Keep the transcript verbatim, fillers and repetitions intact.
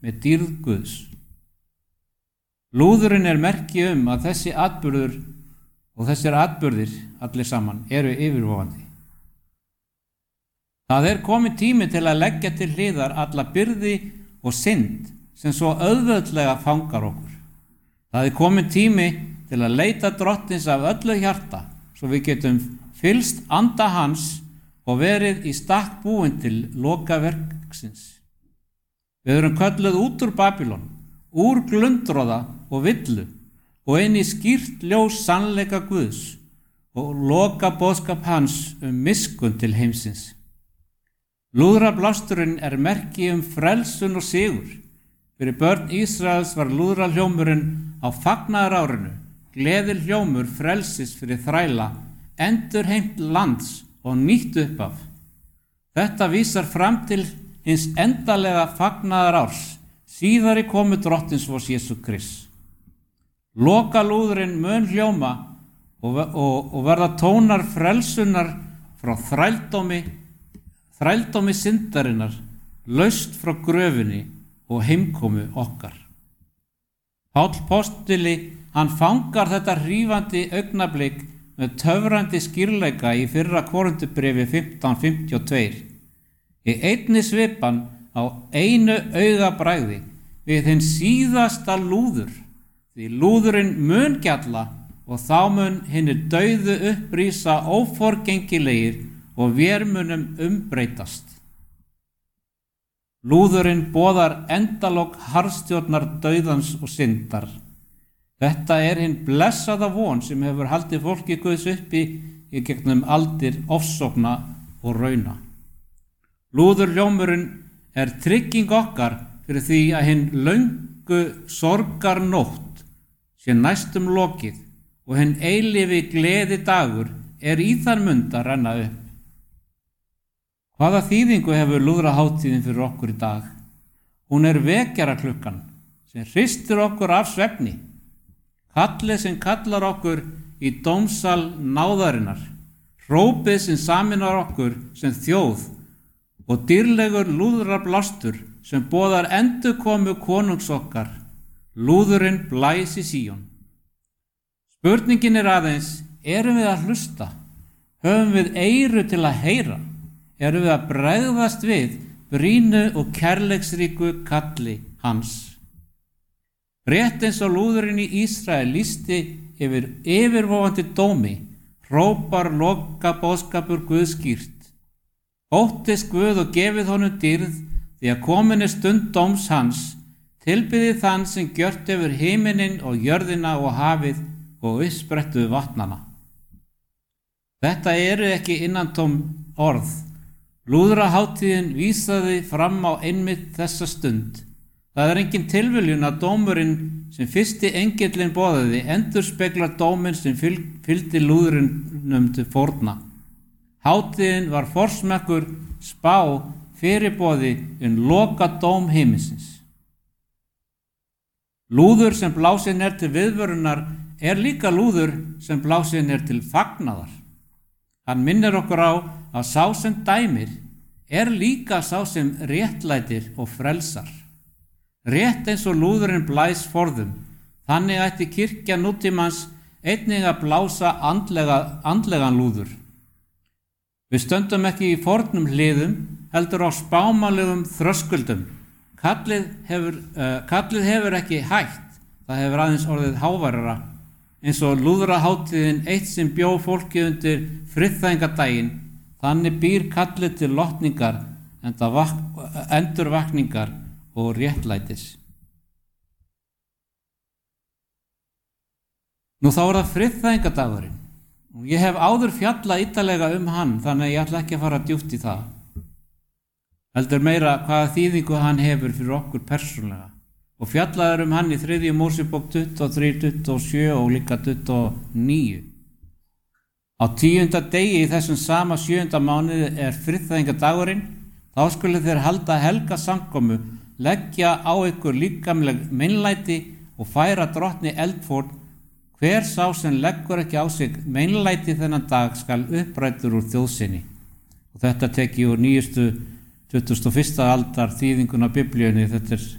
með dýrð Guðs. Lúðurinn er merki um að þessi atburður og þessir atburðir allir saman eru yfirvofandi. Það er komið tími til að leggja til hliðar alla byrði og synd sem svo auðveldlega fangar okkur. Það er komið tími til að leita drottins af öllu hjarta svo við getum fylgst anda hans og verið í stakk búin til lokaverksins. Við erum kölluð út úr Babylon, úr glundroða og villu og inn í skýrt ljós sannleika Guðs og loka boðskap hans um miskunn til heimsins. Lúðrablásturinn er merki um frelsun og sigur. Fyrir börn Ísraels var lúðrahljómurinn á fagnaðarárinu, gleðir hljómur frelsis fyrir þræla, endurheimt lands og nýtt uppaf. Þetta vísar fram til hins endalega fagnaðarárs, síðari komu drottins vors Jesú Krist. Lokalúðurinn mun hljóma og, og, og verða tónar frelsunar frá þrældómi, þrældómi syndarinnar, laust frá gröfinni og heimkomu okkar. Páll postuli, hann fangar þetta hrífandi augnablik með töfrandi skýrleika í fyrra Korinthubréfi fimmtán fimmtíu og tvö. Í einni svipan á einu augabragði við hinn síðasta lúður, því lúðurinn mun gjalla og þá mun hinir dauðu upprísa óforgengilegir og vér munum umbreytast. Lúðurinn boðar endalok harðstjórnar dauðans og syndar. Þetta er hinn blessaða von sem hefur haldið fólki Guðs uppi í gegnum aldir ofsókna og rauna. Lúðurhljómurinn er trygging okkar fyrir því að hinn löngu sorgarnótt sé næstum lokið og hinn eilífi gleði dagur er í þann mund að renna upp. Hvaða þýðingu hefur lúðrahátíðin fyrir okkur í dag? Hún er vekjaraklukkan sem hristir okkur af svefni, kallið sem kallar okkur í dómsal náðarinnar, hrópið sem saminar okkur sem þjóð og dýrlegur lúðrablástur sem boðar endurkomu konungs okkar, lúðurinn blæs í Síón. Spurningin er aðeins, erum við að hlusta? Höfum við eyru til að heyra? Erum við að bregðast við brýnu og kærleiksríku kalli hans? Rétt eins og lúðurinn í Ísrael lýsti yfir yfirvofandi dómi, hrópar loka boðskapur Guðs skýrt. Óttist Guð og gefið honum dýrð, því að komin er stund dóms hans, tilbyðið þann sem gjört yfir himininn og jörðina og hafið og uppsprettu vatnana. Þetta eru ekki innantóm orð. Lúðrahátíðin vísaði fram á einmitt þessa stund. Það er engin tilviljun að dómurinn sem fyrsti engillinn boðaði endurspeglar dóminn sem fylgdi lúðurinnum til fórna. Hátíðin var forsmekkur spá fyrirboði um loka dóm himinsins. Lúður sem blásin er til viðvörunar er líka lúður sem blásin er til fagnaðar. Hann minnir okkur á að sá sem dæmir er líka sá sem réttlætir og frelsar. Rétt eins og lúðurinn blæs forðum, þannig ætti kirkja nútímans einnig að blása andlega, andlegan lúður. Við stöndum ekki í fornum hliðum, heldur á spámanlegum þröskuldum. Kallið hefur, uh, kallið hefur ekki hætt, það hefur aðeins orðið háværara, eins og lúðrahátíðin eitt sem bjó fólki undir friðþægingadaginn, þannig býr kallið til lotningar, endurvakningar og réttlætis. Nú þá er það friðþægingadagurinn og ég hef áður fjallað ítarlega um hann, þannig að ég ætla ekki að fara djúpt í það. Heldur meira hvaða þýðingu hann hefur fyrir okkur persónulega og fjallaður um hann í þriðju Mósebók tuttugu og þrjú, tuttugu og sjö og líka tuttugu og níu. Á tíunda degi í þessum sama sjöunda mánuði er friðþægingadagurinn, þá skulu þeir halda helga samkomu, leggja á ykkur líkamleg meinlæti og færa drottni eldfórn. Hver sá sem leggur ekki á sig meinlæti þennan dag skal upprættur úr þjóðsinni. Og þetta teki úr nýjustu tuttugasta og fyrsta aldar þýðinguna Biblíunni, þetta er